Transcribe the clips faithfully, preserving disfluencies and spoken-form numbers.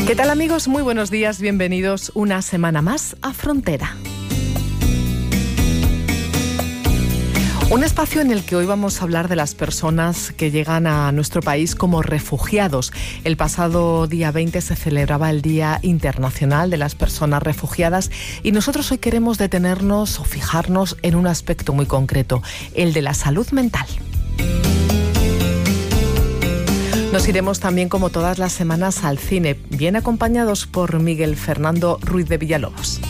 ¿Qué tal, amigos? Muy buenos días, bienvenidos una semana más a Frontera. Un espacio en el que hoy vamos a hablar de las personas que llegan a nuestro país como refugiados. El pasado día veinte se celebraba el Día Internacional de las Personas Refugiadas y nosotros hoy queremos detenernos o fijarnos en un aspecto muy concreto, el de la salud mental. Nos iremos también, como todas las semanas, al cine, bien acompañados por Miguel Fernando Ruiz de Villalobos.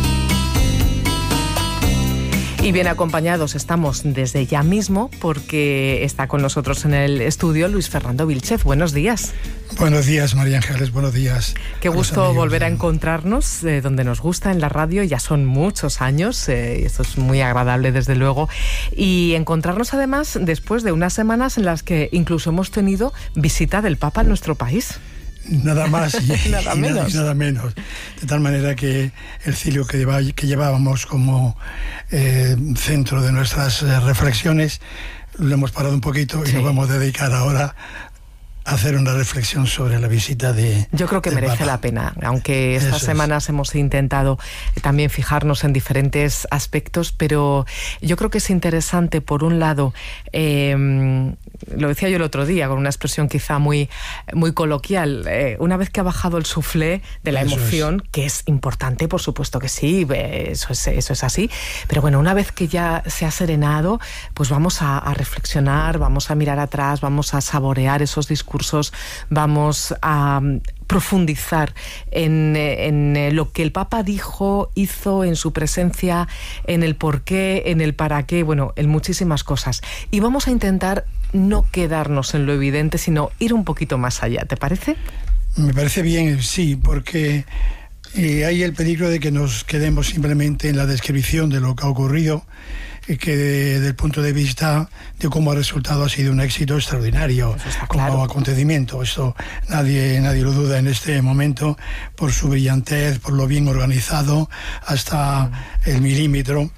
Y bien acompañados estamos desde ya mismo porque está con nosotros en el estudio Luis Fernando Vilchez. Buenos días. Buenos días, María Ángeles, buenos días. Qué gusto volver a encontrarnos eh, donde nos gusta, en la radio. Ya son muchos años, eh, y esto es muy agradable desde luego. Y encontrarnos además después de unas semanas en las que incluso hemos tenido visita del Papa en nuestro país. Nada más y, nada, y, menos. nada, y nada menos. De tal manera que el cilio que, lleva, que llevábamos como eh, centro de nuestras eh, reflexiones lo hemos parado un poquito y sí. Nos vamos a dedicar ahora a hacer una reflexión sobre la visita de Yo creo que merece Papa. La pena, aunque estas Eso semanas es. hemos intentado también fijarnos en diferentes aspectos, pero yo creo que es interesante, por un lado, eh, lo decía yo el otro día con una expresión quizá muy, muy coloquial, eh, una vez que ha bajado el suflé de la eso emoción, es. que es importante, por supuesto que sí, eso es, eso es así, pero bueno, una vez que ya se ha serenado, pues vamos a, a reflexionar, vamos a mirar atrás, vamos a saborear esos discursos, vamos a profundizar en, en lo que el Papa dijo, hizo, en su presencia, en el por qué, en el para qué, bueno, en muchísimas cosas. Y vamos a intentar no quedarnos en lo evidente, sino ir un poquito más allá. ¿Te parece? Me parece bien, sí, porque eh, hay el peligro de que nos quedemos simplemente en la descripción de lo que ha ocurrido, que desde el punto de vista de cómo ha resultado ha sido un éxito extraordinario como claro. acontecimiento. Esto nadie, nadie lo duda en este momento, por su brillantez, por lo bien organizado hasta mm. el milímetro.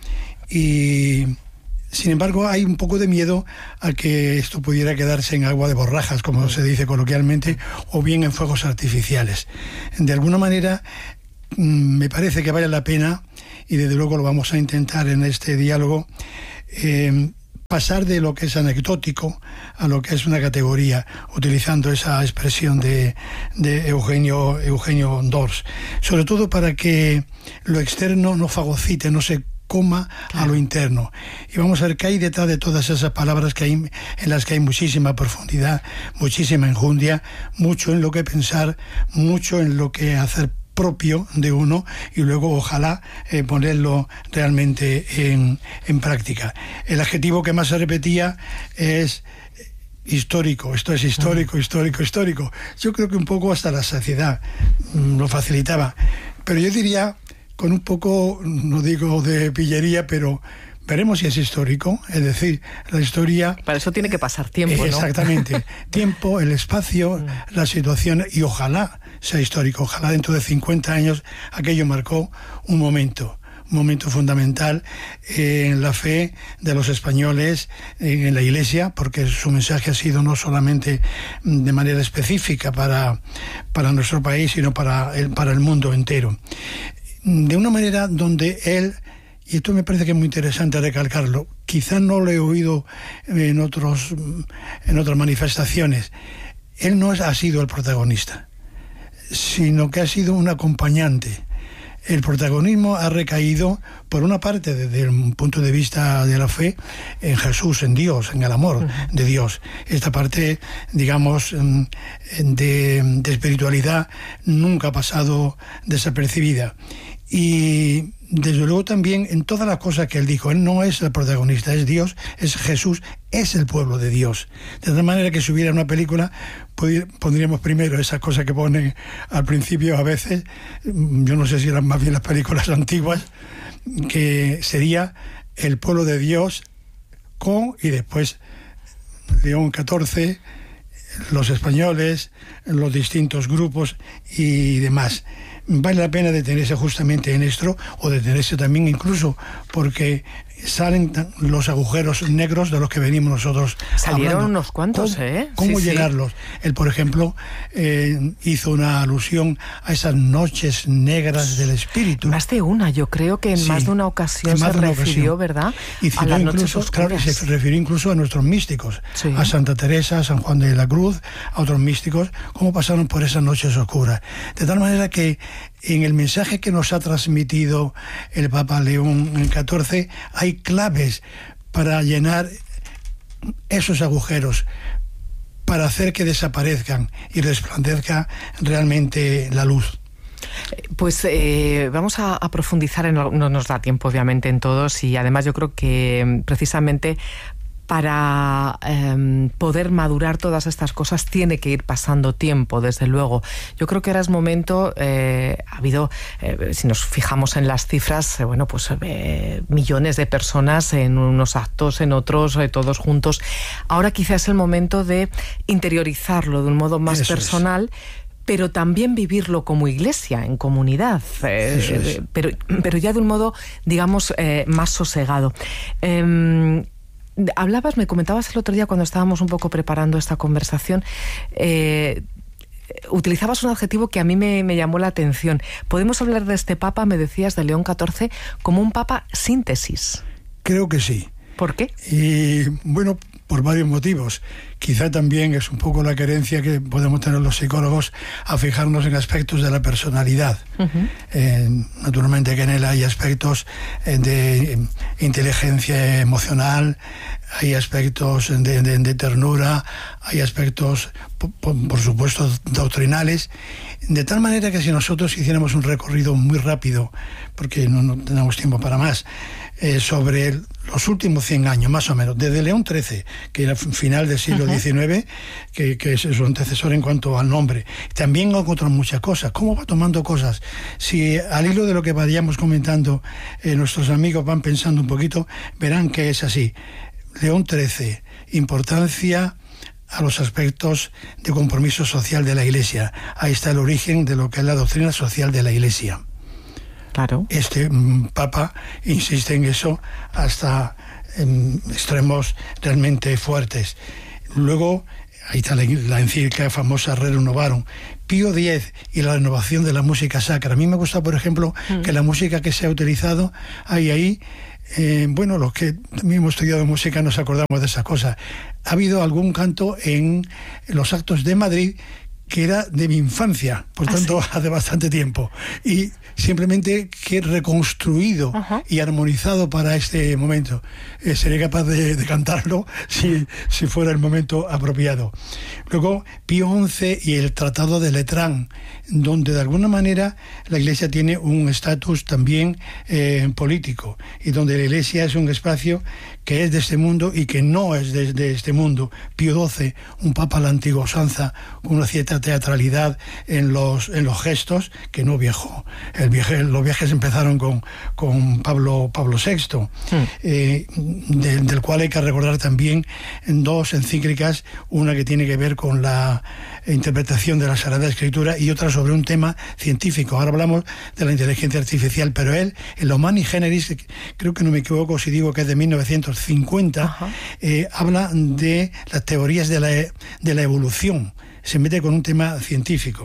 Y sin embargo hay un poco de miedo a que esto pudiera quedarse en agua de borrajas, como se dice coloquialmente, o bien en fuegos artificiales. De alguna manera me parece que vale la pena, y desde luego lo vamos a intentar en este diálogo, eh, pasar de lo que es anecdótico a lo que es una categoría, utilizando esa expresión de, de Eugenio, Eugenio Dors, sobre todo para que lo externo no fagocite, no se coma claro. a lo interno. Y vamos a ver qué hay detrás de todas esas palabras que hay, en las que hay muchísima profundidad, muchísima enjundia, mucho en lo que pensar, mucho en lo que hacer propio de uno, y luego ojalá eh, ponerlo realmente en, en práctica. El adjetivo que más se repetía es histórico, esto es histórico, histórico, histórico. Yo creo que un poco hasta la saciedad mm, lo facilitaba, pero yo diría, con un poco, no digo de pillería, pero veremos si es histórico, es decir, la historia... Para eso tiene que pasar tiempo, ¿no? Exactamente. Tiempo, el espacio, la situación, y ojalá sea histórico. Ojalá dentro de cincuenta años aquello marcó un momento, un momento fundamental en la fe de los españoles, en la Iglesia, porque su mensaje ha sido no solamente de manera específica para, para nuestro país, sino para el, para el mundo entero. De una manera donde él... Y esto me parece que es muy interesante recalcarlo. Quizás no lo he oído en, otros, en otras manifestaciones. Él no ha sido el protagonista, sino que ha sido un acompañante. El protagonismo ha recaído, por una parte, desde el punto de vista de la fe, en Jesús, en Dios, en el amor uh-huh. de Dios. Esta parte, digamos, de, de espiritualidad nunca ha pasado desapercibida. Y desde luego también en todas las cosas que él dijo, él no es el protagonista, es Dios, es Jesús, es el pueblo de Dios. De tal manera que si hubiera una película, pondríamos primero esas cosas que ponen al principio a veces, yo no sé si eran más bien las películas antiguas, que sería el pueblo de Dios con, y después León catorce, los españoles, los distintos grupos y demás. vale la pena detenerse justamente en esto, o detenerse también incluso porque salen los agujeros negros de los que venimos nosotros salieron hablando. Unos cuantos, ¿Cómo, ¿eh? ¿Cómo sí, llenarlos? Sí. Él, por ejemplo, eh, hizo una alusión a esas noches negras del espíritu. Más de una, yo creo que en sí, más de una ocasión se una refirió, ocasión. ¿verdad? Y a las incluso, noches oscuras. Claro, y se refirió incluso a nuestros místicos, sí. a Santa Teresa, a San Juan de la Cruz, a otros místicos, cómo pasaron por esas noches oscuras. De tal manera que en el mensaje que nos ha transmitido el Papa León catorce hay claves para llenar esos agujeros, para hacer que desaparezcan y resplandezca realmente la luz. Pues eh, vamos a, a profundizar, en, no nos da tiempo obviamente en todos, y además yo creo que precisamente para eh, poder madurar todas estas cosas tiene que ir pasando tiempo, desde luego. Yo creo que ahora es momento, eh, ha habido, eh, si nos fijamos en las cifras, eh, bueno, pues eh, millones de personas en unos actos, en otros, eh, todos juntos. Ahora quizás es el momento de interiorizarlo de un modo más Eso personal, es. pero también vivirlo como iglesia, en comunidad, eh, pero, pero ya de un modo, digamos, eh, más sosegado. Eh, Hablabas, me comentabas el otro día cuando estábamos un poco preparando esta conversación, eh, utilizabas un adjetivo que a mí me, me llamó la atención. Podemos hablar de este Papa, me decías, de León catorce, como un Papa síntesis. Creo que sí. ¿Por qué? Y bueno, por varios motivos. Quizá también es un poco la querencia que podemos tener los psicólogos a fijarnos en aspectos de la personalidad. Uh-huh. Eh, naturalmente que en él hay aspectos eh, de inteligencia emocional, hay aspectos de, de, de ternura, hay aspectos, por, por supuesto, doctrinales, de tal manera que si nosotros hiciéramos un recorrido muy rápido, porque no, no tenemos tiempo para más, eh, sobre el, los últimos cien años, más o menos, desde León trece, que era final del siglo diecinueve, uh-huh. que, que es su antecesor en cuanto al nombre. También encontró muchas cosas. ¿Cómo va tomando cosas? Si al hilo de lo que vayamos comentando, eh, nuestros amigos van pensando un poquito, verán que es así. León trece, importancia a los aspectos de compromiso social de la Iglesia. Ahí está el origen de lo que es la doctrina social de la Iglesia. Claro. Este um, Papa insiste en eso hasta en extremos realmente fuertes. Luego, ahí está la, la encíclica famosa Rerum Novarum. Pío X y la renovación de la música sacra. A mí me gusta, por ejemplo, mm. que la música que se ha utilizado, hay ahí, eh, bueno, los que también hemos estudiado música nos acordamos de esas cosas. Ha habido algún canto en, en los actos de Madrid que era de mi infancia, por ¿Ah, tanto, sí? hace bastante tiempo. Y simplemente que reconstruido uh-huh. y armonizado para este momento. Eh, seré capaz de, de cantarlo si, si fuera el momento apropiado. Luego, Pío once y el Tratado de Letrán, donde de alguna manera la Iglesia tiene un estatus también eh, político, y donde la Iglesia es un espacio que es de este mundo y que no es de, de este mundo. Pío doce, un papa a la antigua usanza, con una cierta teatralidad en los, en los gestos, que no viajó. El viaje, los viajes empezaron con, con Pablo, Pablo sexto, sí. eh, de, del cual hay que recordar también dos encíclicas, una que tiene que ver con la interpretación de la Sagrada Escritura y otra sobre un tema científico. Ahora hablamos de la inteligencia artificial, pero él, en lo Humani Generis, creo que no me equivoco si digo que es de mil novecientos cincuenta, eh, habla de las teorías de la, de la evolución. Se mete con un tema científico.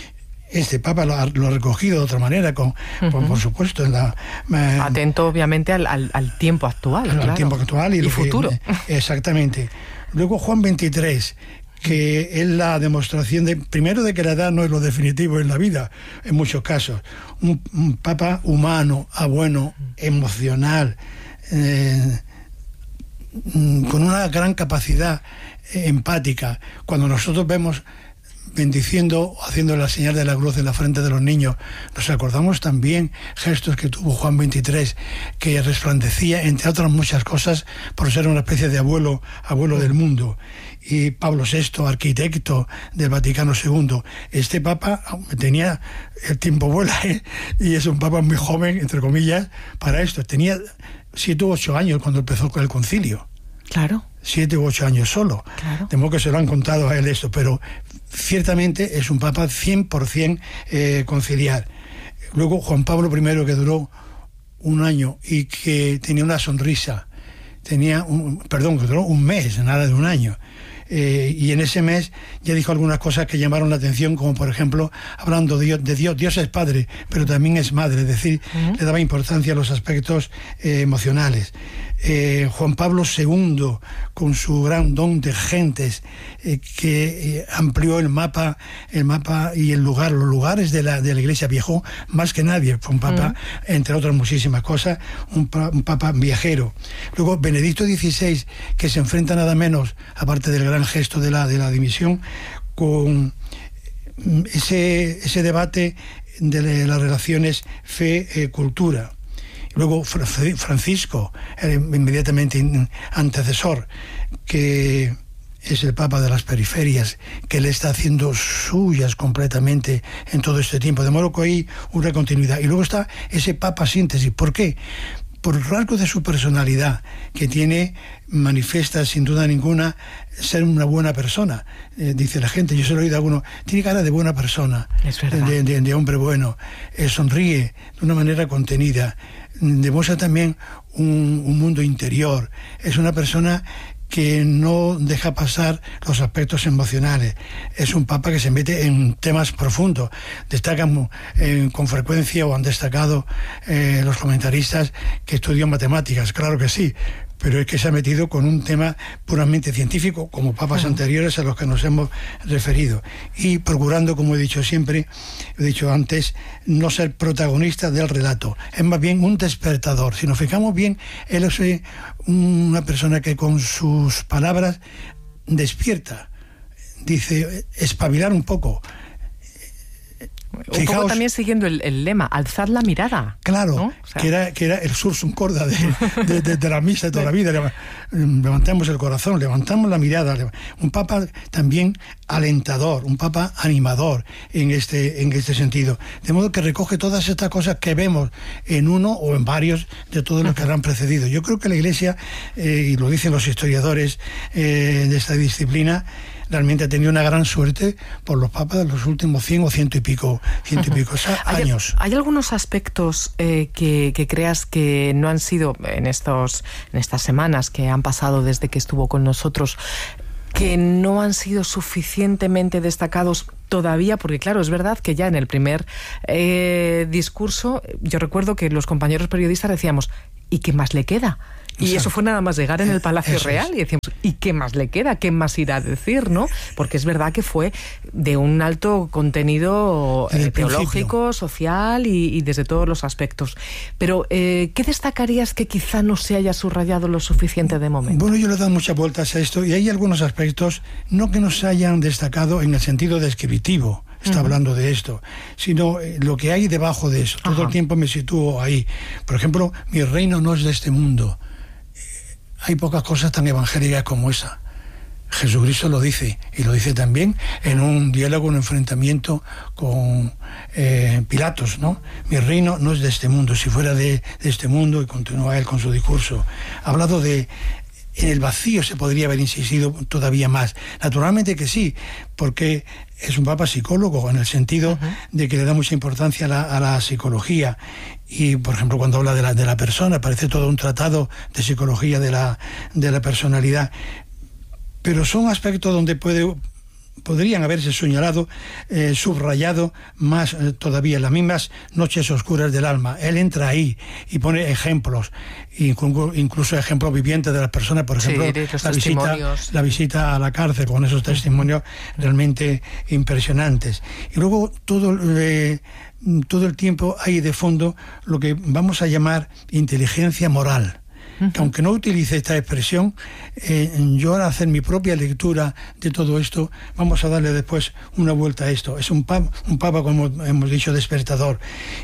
Este Papa lo ha, lo ha recogido de otra manera, con, uh-huh. por, por supuesto, en la eh, atento obviamente al, al, al tiempo actual, al, claro. al tiempo actual y, y lo futuro. Que, exactamente. Luego Juan veintitrés, que es la demostración de, primero, de que la edad no es lo definitivo en la vida, en muchos casos. Un, un Papa humano, bueno, emocional, eh, con una gran capacidad empática. Cuando nosotros vemos bendiciendo, haciendo la señal de la cruz en la frente de los niños, nos acordamos también gestos que tuvo Juan veintitrés, que resplandecía, entre otras muchas cosas, por ser una especie de abuelo, abuelo del mundo. Y Pablo sexto, arquitecto del Vaticano segundo. Este Papa tenía, el tiempo vuela, ¿eh? Y es un Papa muy joven, entre comillas, para esto. Tenía siete u ocho años cuando empezó con el concilio. Claro. Siete u ocho años solo. Claro. De modo que se lo han contado a él esto, pero ciertamente es un Papa cien por ciento eh, conciliar. Luego Juan Pablo primero, que duró un año y que tenía una sonrisa, tenía un, perdón, que duró un mes, nada de un año. Eh, y en ese mes ya dijo algunas cosas que llamaron la atención, como por ejemplo, hablando de Dios, de Dios, Dios es padre, pero también es madre, es decir, uh-huh. le daba importancia a los aspectos eh, emocionales. Eh, Juan Pablo segundo, con su gran don de gentes, eh, que eh, amplió el mapa, el mapa y el lugar, los lugares de la, de la iglesia, viajó más que nadie, fue un papa, uh-huh. entre otras muchísimas cosas, un, un papa viajero. Luego Benedicto dieciséis, que se enfrenta nada menos, aparte del gran gesto de la, de la dimisión, con ese, ese debate de las relaciones fe-cultura. Luego Francisco, el inmediatamente antecesor, que es el Papa de las periferias, que le está haciendo suyas completamente en todo este tiempo, de modo que hay una continuidad. Y luego está ese Papa síntesis. ¿Por qué? Por el rasgo de su personalidad, que tiene, manifiesta sin duda ninguna ser una buena persona. Eh, dice la gente, yo se lo he oído a alguno, tiene cara de buena persona, es verdad. de, de, de hombre bueno, eh, sonríe de una manera contenida, demuestra también un, un mundo interior, es una persona que no deja pasar los aspectos emocionales. Es un papa que se mete en temas profundos. Destacan eh, con frecuencia, o han destacado eh, los comentaristas, que estudió matemáticas. Claro que sí, pero es que se ha metido con un tema puramente científico, como papas uh-huh. anteriores a los que nos hemos referido, y procurando, como he dicho siempre, he dicho antes, no ser protagonista del relato, es más bien un despertador. Si nos fijamos bien, él es una persona que con sus palabras despierta, dice, espabilar un poco. Un Fijaos, poco también siguiendo el, el lema, alzad la mirada. Claro, ¿no? O sea, que, era, que era el sursum corda de, de, de, de la misa de toda la vida. Levantamos el corazón, levantamos la mirada. Un papa también alentador, un papa animador en este, en este sentido. De modo que recoge todas estas cosas que vemos en uno o en varios de todos los que han precedido. Yo creo que la Iglesia, eh, y lo dicen los historiadores eh, de esta disciplina, realmente ha tenido una gran suerte por los papas de los últimos cien o ciento y pico, ciento y pico años. ¿Hay, hay algunos aspectos eh, que, que creas que no han sido en estos, en estas semanas que han pasado desde que estuvo con nosotros, que no han sido suficientemente destacados todavía? Porque claro, es verdad que ya en el primer eh, discurso, yo recuerdo que los compañeros periodistas decíamos, ¿y qué más le queda? Y Exacto. eso fue nada más llegar en el Palacio eso Real es. Y decíamos, ¿y qué más le queda? ¿Qué más irá a decir? ¿No? Porque es verdad que fue de un alto contenido eh, teológico, social y, y desde todos los aspectos. Pero, eh, ¿qué destacarías que quizá no se haya subrayado lo suficiente de momento? Bueno, yo le he dado muchas vueltas a esto y hay algunos aspectos no que no se hayan destacado en el sentido descriptivo. Está uh-huh. hablando de esto, sino eh, lo que hay debajo de eso. Todo Ajá. el tiempo me sitúo ahí. Por ejemplo, mi reino no es de este mundo. Hay pocas cosas tan evangélicas como esa. Jesucristo lo dice, y lo dice también en un diálogo, un enfrentamiento con eh, Pilatos, ¿no? Mi reino no es de este mundo. Si fuera de, de este mundo, y continúa él con su discurso, ha hablado de... En el vacío se podría haber insistido todavía más. Naturalmente que sí, porque es un papa psicólogo, en el sentido uh-huh. de que le da mucha importancia a la, a la psicología. Y, por ejemplo, cuando habla de la, de la persona, parece todo un tratado de psicología de la, de la personalidad. Pero son aspectos donde puede... podrían haberse señalado, eh, subrayado más eh, todavía, las mismas noches oscuras del alma. Él entra ahí y pone ejemplos, incluso, incluso ejemplos vivientes de las personas, por ejemplo, sí, la, visita, la visita a la cárcel, con esos testimonios realmente impresionantes. Y luego todo, eh, todo el tiempo hay de fondo lo que vamos a llamar inteligencia moral. Que aunque no utilice esta expresión, eh, yo al hacer mi propia lectura de todo esto, vamos a darle después una vuelta a esto. Es un papa, un papa, como hemos dicho, despertador.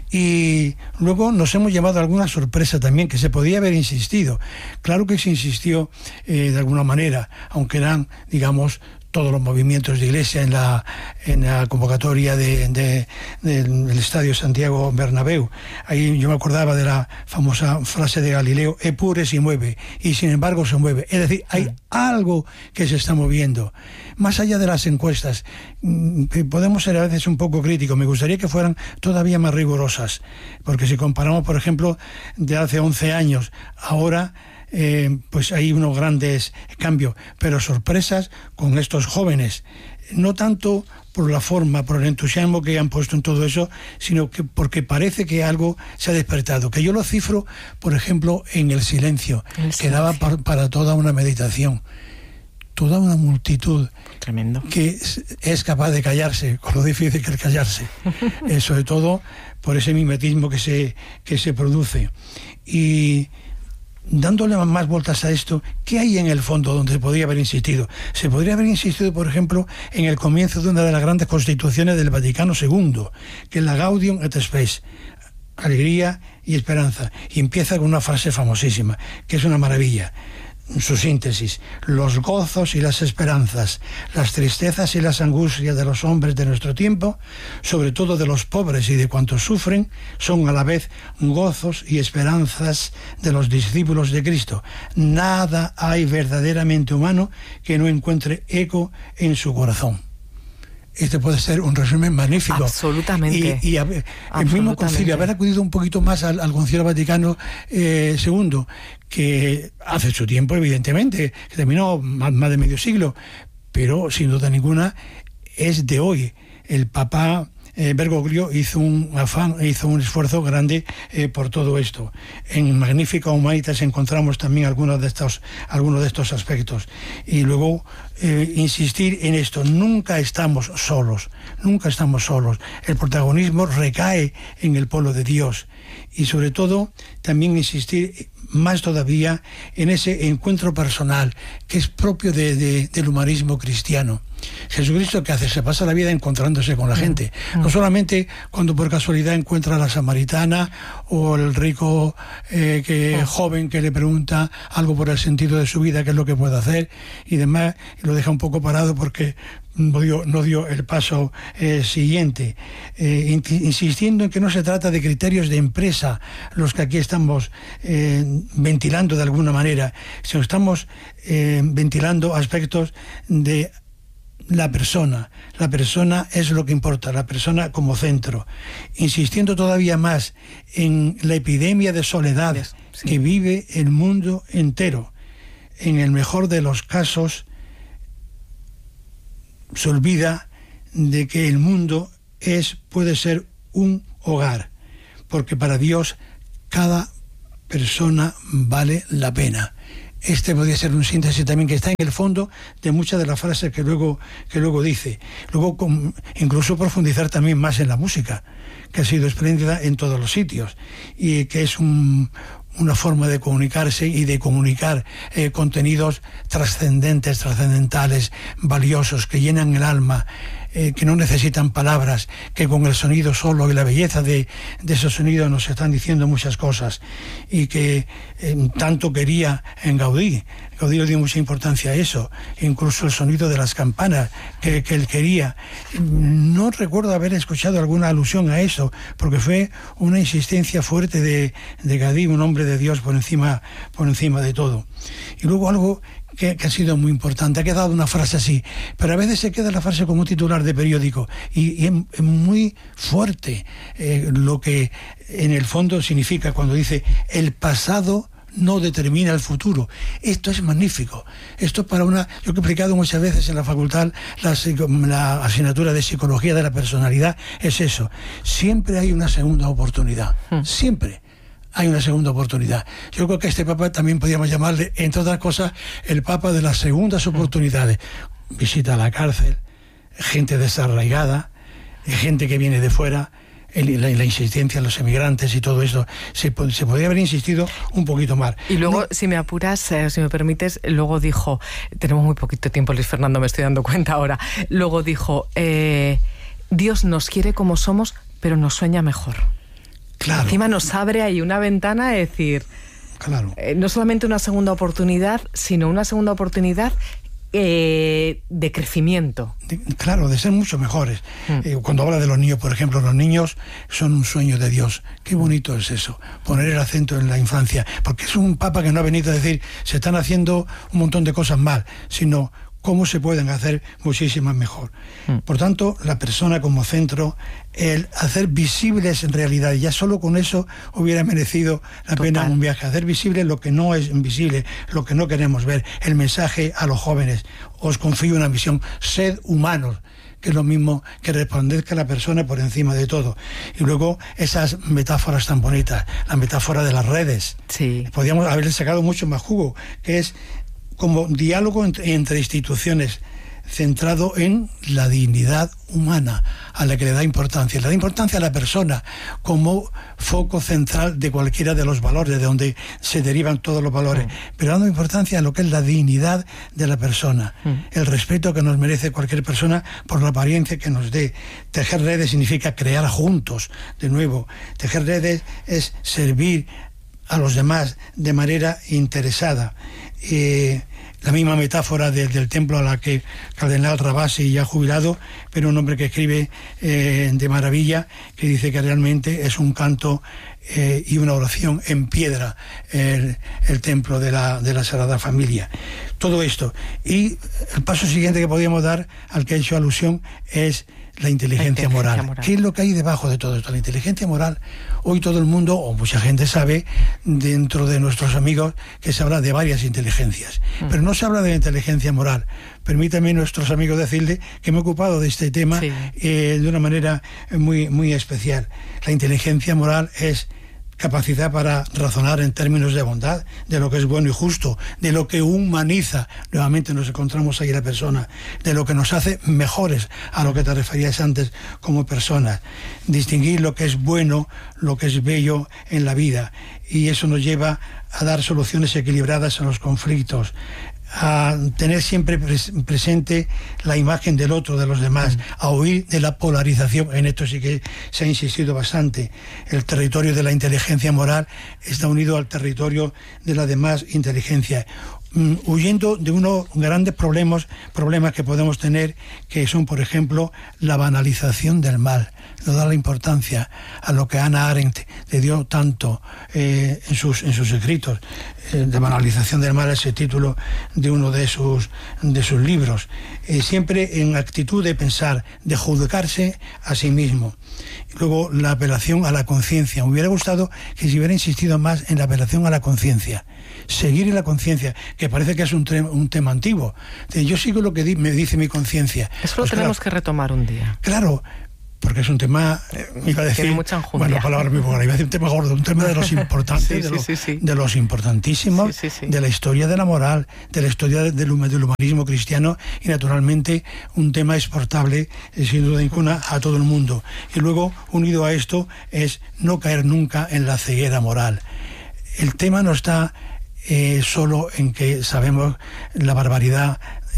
Y luego nos hemos llevado alguna sorpresa también, que se podía haber insistido. Claro que se insistió eh, de alguna manera, aunque eran, digamos, todos los movimientos de iglesia en la, en la convocatoria de, de, de, del Estadio Santiago Bernabéu. Ahí yo me acordaba de la famosa frase de Galileo: Epure si mueve, y sin embargo se mueve. Es decir, hay mm. algo que se está moviendo. Más allá de las encuestas, podemos ser a veces un poco críticos. Me gustaría que fueran todavía más rigurosas, porque si comparamos, por ejemplo, de hace once años, ahora Eh, pues hay unos grandes cambios, pero sorpresas con estos jóvenes, no tanto por la forma, por el entusiasmo que han puesto en todo eso, sino que porque parece que algo se ha despertado, que yo lo cifro, por ejemplo, en el silencio, el silencio. que daba para, para toda una meditación, toda una multitud. Tremendo. Que es, es capaz de callarse, con lo difícil que es callarse, eh, sobre todo por ese mimetismo que se, que se produce. Y dándole más vueltas a esto, ¿qué hay en el fondo donde se podría haber insistido? Se podría haber insistido, por ejemplo, en el comienzo de una de las grandes constituciones del Vaticano segundo, que es la Gaudium et Spes, alegría y esperanza, y empieza con una frase famosísima, que es una maravilla. Su síntesis: los gozos y las esperanzas, las tristezas y las angustias de los hombres de nuestro tiempo, sobre todo de los pobres y de cuantos sufren, son a la vez gozos y esperanzas de los discípulos de Cristo. Nada hay verdaderamente humano que no encuentre eco en su corazón. Este puede ser un resumen magnífico. Absolutamente. Y, y a, el Absolutamente. mismo concilio, haber acudido un poquito más al, al Concilio Vaticano eh, segundo, que hace su tiempo, evidentemente, que terminó más, más de medio siglo, pero sin duda ninguna es de hoy. El Papa eh, Bergoglio hizo un afán, hizo un esfuerzo grande eh, por todo esto. En Magnificat Humanitas encontramos también algunos de estos, algunos de estos aspectos. Y luego eh, insistir en esto: nunca estamos solos, nunca estamos solos. El protagonismo recae en el pueblo de Dios. Y sobre todo, también insistir más todavía en ese encuentro personal que es propio de, de, del humanismo cristiano. Jesucristo, ¿qué hace? Se pasa la vida encontrándose con la gente. No solamente cuando por casualidad encuentra a la samaritana o el rico eh, que, joven que le pregunta algo por el sentido de su vida, qué es lo que puede hacer y demás, y lo deja un poco parado porque no dio, no dio el paso eh, siguiente, eh, insistiendo en que no se trata de criterios de empresa los que aquí estamos eh, ventilando de alguna manera, sino estamos eh, ventilando aspectos de la persona. La persona es lo que importa, la persona como centro, insistiendo todavía más en la epidemia de soledad sí. que vive el mundo entero. En el mejor de los casos se olvida de que el mundo es, puede ser un hogar, porque para Dios cada persona vale la pena. Este podría ser un síntesis también que está en el fondo de muchas de las frases que luego, que luego dice. Luego con, incluso profundizar también más en la música, que ha sido espléndida en todos los sitios y que es un, una forma de comunicarse y de comunicar eh, contenidos trascendentes, trascendentales, valiosos, que llenan el alma, eh, que no necesitan palabras, que con el sonido solo y la belleza de, de esos sonidos nos están diciendo muchas cosas, y que eh, tanto quería en Gaudí. Gaudí le dio mucha importancia a eso, incluso el sonido de las campanas que, que él quería. No recuerdo haber escuchado alguna alusión a eso, porque fue una insistencia fuerte de, de Gaudí, un hombre de Dios por encima, por encima de todo. Y luego algo que, que ha sido muy importante, ha quedado una frase así, pero a veces se queda la frase como un titular de periódico, y, y es, es muy fuerte eh, lo que en el fondo significa cuando dice: el pasado no determina el futuro. Esto es magnífico. Esto para una... Yo que he explicado muchas veces en la facultad la, la asignatura de psicología de la personalidad, es eso. Siempre hay una segunda oportunidad. Hmm. Siempre hay una segunda oportunidad. Yo creo que este Papa también podríamos llamarle, entre otras cosas, el Papa de las segundas oportunidades. Visita a la cárcel, gente desarraigada, gente que viene de fuera, La, la insistencia en los emigrantes y todo eso, se, se podría haber insistido un poquito más. Y luego, no, si me apuras, eh, si me permites, luego dijo, tenemos muy poquito tiempo, Luis Fernando, me estoy dando cuenta ahora, luego dijo, eh, Dios nos quiere como somos, pero nos sueña mejor. Claro. Encima nos abre ahí una ventana de decir, claro. eh, no solamente una segunda oportunidad, sino una segunda oportunidad eh, de crecimiento. De, claro, de ser mucho mejores. Mm. Eh, cuando habla de los niños, por ejemplo, los niños son un sueño de Dios. Qué bonito es eso, poner el acento en la infancia, porque es un papa que no ha venido a decir se están haciendo un montón de cosas mal, sino cómo se pueden hacer muchísimas mejor. Mm. Por tanto, la persona como centro, el hacer visibles en realidad, ya solo con eso hubiera merecido la Total. pena un viaje, hacer visible lo que no es visible, lo que no queremos ver, el mensaje a los jóvenes. Os confío una misión, sed humanos, que es lo mismo que resplandezca a la persona por encima de todo. Y luego esas metáforas tan bonitas, la metáfora de las redes. Sí. Podríamos haberle sacado mucho más jugo, que es como diálogo entre, entre instituciones, centrado en la dignidad humana, a la que le da importancia. Le da importancia a la persona como foco central de cualquiera de los valores, de donde se derivan todos los valores, mm. pero dando importancia a lo que es la dignidad de la persona, mm. el respeto que nos merece cualquier persona por la apariencia que nos dé. Tejer redes significa crear juntos, de nuevo. Tejer redes es servir a los demás de manera interesada. Eh, la misma metáfora de, del templo a la que Cardenal Rabasi, ya jubilado, pero un hombre que escribe eh, de maravilla, que dice que realmente es un canto eh, y una oración en piedra el, el templo de la, de la Sagrada Familia. Todo esto. Y el paso siguiente que podríamos dar, al que he hecho alusión, es la inteligencia, la inteligencia moral. moral. ¿Qué es lo que hay debajo de todo esto? La inteligencia moral, hoy todo el mundo, o mucha gente sabe, dentro de nuestros amigos, que se habla de varias inteligencias. Mm. Pero no se habla de la inteligencia moral. Permítanme, nuestros amigos, decirle que me he ocupado de este tema sí. eh, de una manera muy, muy especial. La inteligencia moral es capacidad para razonar en términos de bondad, de lo que es bueno y justo, de lo que humaniza, nuevamente nos encontramos ahí la persona, de lo que nos hace mejores a lo que te referías antes como personas, distinguir lo que es bueno, lo que es bello en la vida, y eso nos lleva a dar soluciones equilibradas a los conflictos, a tener siempre pres presente la imagen del otro, de los demás, a huir de la polarización. En esto sí que se ha insistido bastante. El territorio de la inteligencia moral está unido al territorio de la demás inteligencia, mm, huyendo de unos grandes problemas, problemas que podemos tener, que son, por ejemplo, la banalización del mal. No da la importancia a lo que Hannah Arendt le dio tanto eh, en, sus, en sus escritos, eh, de banalización del mal, ese título de uno de sus, de sus libros, eh, siempre en actitud de pensar, de juzgarse a sí mismo. Y luego la apelación a la conciencia. Me hubiera gustado que se hubiera insistido más en la apelación a la conciencia, seguir en la conciencia, que parece que es un, un tema antiguo. Yo sigo lo que di me dice mi conciencia. Eso lo pues tenemos claro, que retomar un día. Claro, porque es un tema, iba a decir, tiene mucha enjundia. Bueno, palabra muy buena, iba a decir un tema gordo, un tema de los importantes, sí, sí, de, lo, sí, sí. de los importantísimos, sí, sí, sí. de la historia de la moral, de la historia del, del humanismo cristiano, y naturalmente un tema exportable, sin duda ninguna, a todo el mundo. Y luego, unido a esto, es no caer nunca en la ceguera moral. El tema no está eh, solo en que sabemos la barbaridad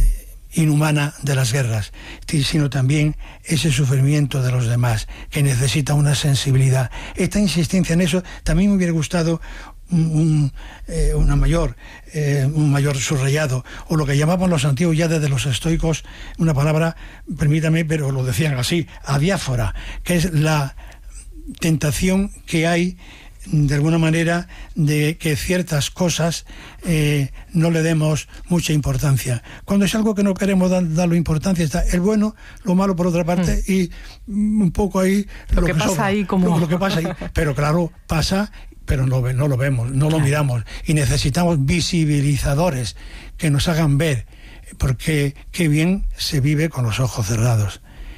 inhumana de las guerras, sino también ese sufrimiento de los demás, que necesita una sensibilidad. Esta insistencia en eso también me hubiera gustado un, un, eh, una mayor, eh, un mayor subrayado, o lo que llamaban los antiguos ya desde los estoicos, una palabra, permítame, pero lo decían así, adiáfora, que es la tentación que hay de alguna manera de que ciertas cosas eh, no le demos mucha importancia. Cuando es algo que no queremos dar, darle importancia, está el bueno, lo malo por otra parte, mm. y un poco ahí lo, lo que, que pasa sobra, ahí como... lo, lo que pasa ahí. Pero claro, pasa, pero no, no lo vemos, no lo miramos, y necesitamos visibilizadores que nos hagan ver, porque qué bien se vive con los ojos cerrados.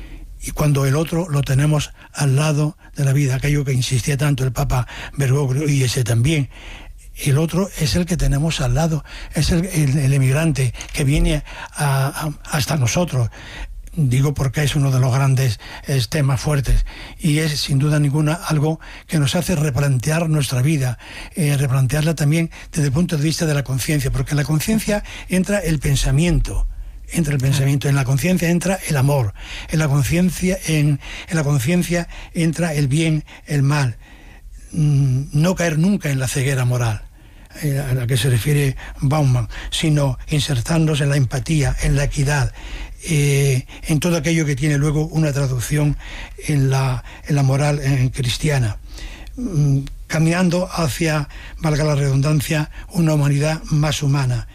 Y cuando el otro lo tenemos al lado de la vida, aquello que insistía tanto el Papa Bergoglio, y ese también, el otro es el que tenemos al lado, es el, el, el emigrante que viene a, a, hasta nosotros. Digo porque es uno de los grandes es, temas fuertes, y es sin duda ninguna algo que nos hace replantear nuestra vida, eh, replantearla también desde el punto de vista de la conciencia, porque en la conciencia entra el pensamiento, entra el pensamiento, en la conciencia entra el amor, en la conciencia en, en la conciencia entra el bien, el mal. No caer nunca en la ceguera moral. eh, a la que se refiere Bauman, sino insertarnos en la empatía, en la equidad, eh, en todo aquello que tiene luego una traducción en la, en la moral en cristiana, mm, caminando hacia, valga la redundancia, una humanidad más humana,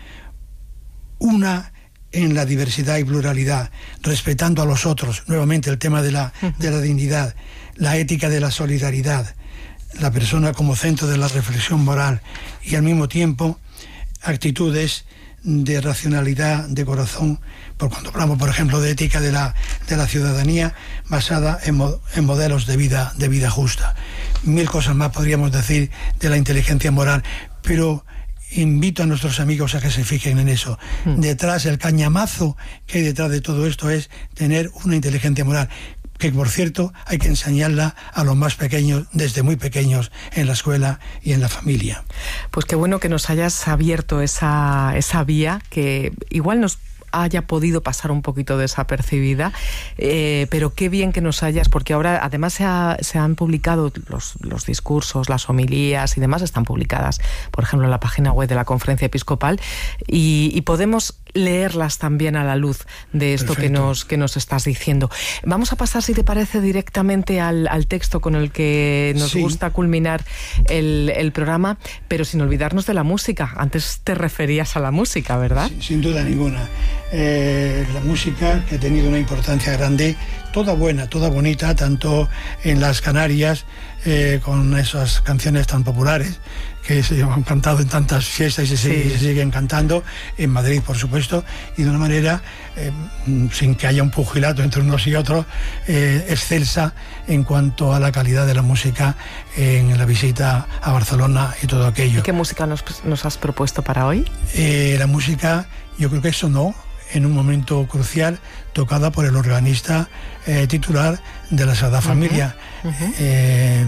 una en la diversidad y pluralidad, respetando a los otros, nuevamente el tema de la, de la dignidad, la ética de la solidaridad, la persona como centro de la reflexión moral, y al mismo tiempo actitudes de racionalidad, de corazón, por cuando hablamos, por ejemplo, de ética de la, de la ciudadanía basada en, mo, en modelos de vida, de vida justa. Mil cosas más podríamos decir de la inteligencia moral, pero invito a nuestros amigos a que se fijen en eso. Mm. Detrás, el cañamazo que hay detrás de todo esto es tener una inteligencia moral, que por cierto hay que enseñarla a los más pequeños, desde muy pequeños, en la escuela y en la familia. Pues qué bueno que nos hayas abierto esa, esa vía, que igual nos haya podido pasar un poquito desapercibida, eh, pero qué bien que nos hayas, porque ahora además se, ha, se han publicado los, los discursos, las homilías y demás, están publicadas, por ejemplo, en la página web de la Conferencia Episcopal, y, y podemos leerlas también a la luz de esto que nos, que nos estás diciendo. Vamos a pasar, si te parece, directamente al, al texto con el que nos sí. gusta culminar el, el programa, pero sin olvidarnos de la música. Antes te referías a la música, ¿verdad? Sí, sin duda ninguna. Eh, la música, que ha tenido una importancia grande, toda buena, toda bonita, tanto en las Canarias, eh, con esas canciones tan populares que se han cantado en tantas fiestas y se, sí. sigue, se siguen cantando, en Madrid, por supuesto, y de una manera, eh, sin que haya un pugilato entre unos y otros, eh, excelsa en cuanto a la calidad de la música en la visita a Barcelona y todo aquello. ¿Y qué música nos, nos has propuesto para hoy? Eh, la música, yo creo que sonó en un momento crucial, tocada por el organista eh, titular de la Sagrada Familia, uh-huh. Uh-huh. Eh,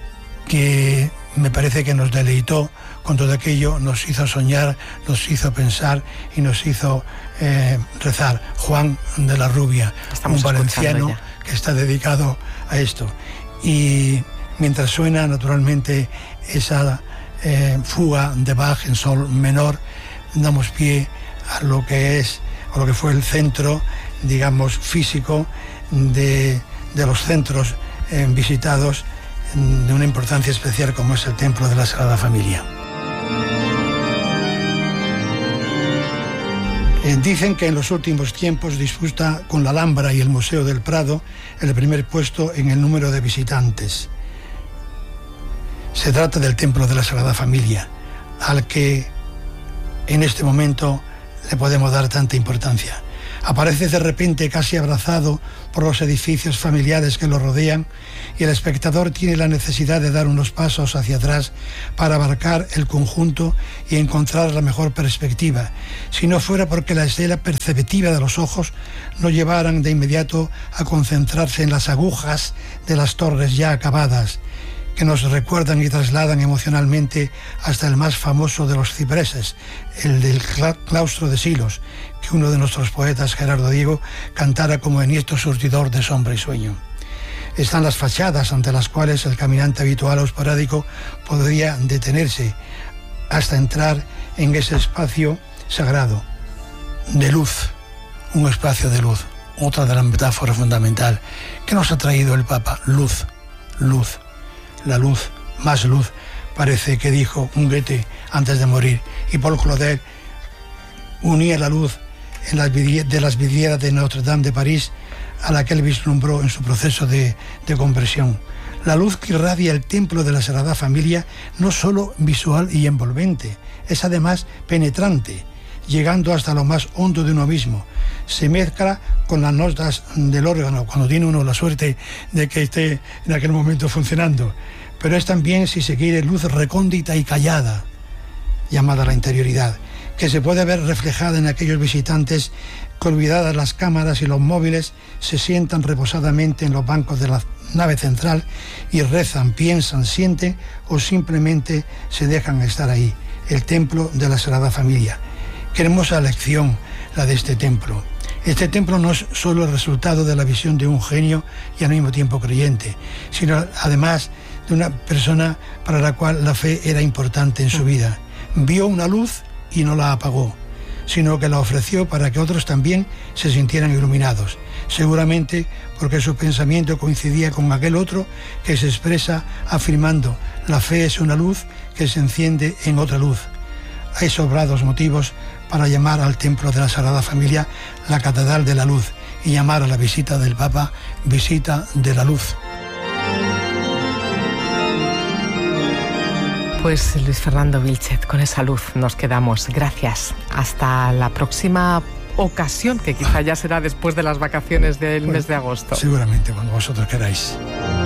que me parece que nos deleitó con todo aquello, nos hizo soñar, nos hizo pensar y nos hizo eh, rezar. Juan de la Rubia, Estamos un valenciano ya. que está dedicado a esto. Y mientras suena naturalmente esa eh, fuga de Bach en sol menor, damos pie a lo que es, o lo que fue el centro, digamos, físico de, de los centros eh, visitados de una importancia especial como es el Templo de la Sagrada Familia. Eh, dicen que en los últimos tiempos disputa con la Alhambra y el Museo del Prado el primer puesto en el número de visitantes. Se trata del Templo de la Sagrada Familia, al que en este momento le podemos dar tanta importancia. Aparece de repente casi abrazado por los edificios familiares que lo rodean, y el espectador tiene la necesidad de dar unos pasos hacia atrás para abarcar el conjunto y encontrar la mejor perspectiva, si no fuera porque la escena perceptiva de los ojos no llevaran de inmediato a concentrarse en las agujas de las torres ya acabadas, que nos recuerdan y trasladan emocionalmente hasta el más famoso de los cipreses, el del claustro de Silos, que uno de nuestros poetas, Gerardo Diego, cantara como enhiesto surtidor de sombra y sueño. Están las fachadas ante las cuales el caminante habitual o esporádico podría detenerse hasta entrar en ese espacio sagrado de luz, un espacio de luz, otra de las metáforas fundamental. ¿Qué nos ha traído el Papa? Luz, luz, la luz, más luz, parece que dijo un Goethe antes de morir, y Paul Claudel unía la luz en las de las vidrieras de Notre Dame de París a la que él vislumbró en su proceso de, de conversión. La luz que irradia el templo de la Sagrada Familia no solo visual y envolvente, es además penetrante, llegando hasta lo más hondo de uno mismo. Se mezcla con las notas del órgano, cuando tiene uno la suerte de que esté en aquel momento funcionando. Pero es también, si se quiere, luz recóndita y callada, llamada la interioridad, que se puede ver reflejada en aquellos visitantes que, olvidadas las cámaras y los móviles, se sientan reposadamente en los bancos de la nave central y rezan, piensan, sienten o simplemente se dejan estar ahí. El templo de la Sagrada Familia. Qué hermosa lección la de este templo. Este templo no es solo el resultado de la visión de un genio y al mismo tiempo creyente, sino además de una persona para la cual la fe era importante en su vida. vio una luz y no la apagó, sino que la ofreció para que otros también se sintieran iluminados, seguramente porque su pensamiento coincidía con aquel otro que se expresa afirmando: la fe es una luz que se enciende en otra luz. Hay sobrados motivos para llamar al templo de la Sagrada Familia la Catedral de la Luz y llamar a la visita del Papa visita de la luz. Pues Luis Fernando Vilchez, con esa luz nos quedamos. Gracias. Hasta la próxima ocasión, que quizá ya será después de las vacaciones del Pues, mes de agosto. Seguramente, cuando vosotros queráis.